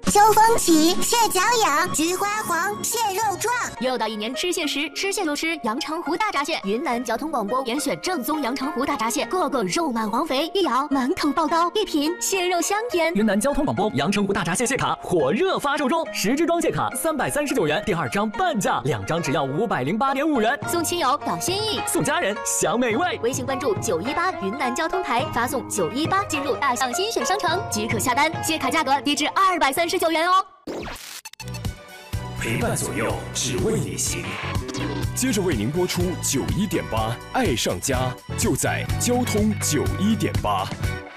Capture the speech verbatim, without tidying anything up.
秋风起，蟹脚痒，菊花黄，蟹肉壮。 又到一年吃蟹时，吃蟹就吃阳澄湖大闸蟹。云南交通广播严选正宗阳澄湖大闸蟹，个个肉满黄肥，一咬满口爆膏，一品蟹肉香甜。 云南交通广播阳澄湖大闸蟹蟹卡火热发售中，十支装蟹卡三百三十九元，第二张半价，两张只要五百零八点五元。 送亲友表心意， 送家人享美味。 微信关注九一八云南交通台，发送九一八进入大象新选商城即可下单，蟹卡价格低至二百三十九元哦。 陪伴左右，只为你行。 接着为您播出九一点八，爱上家就在交通九一点八。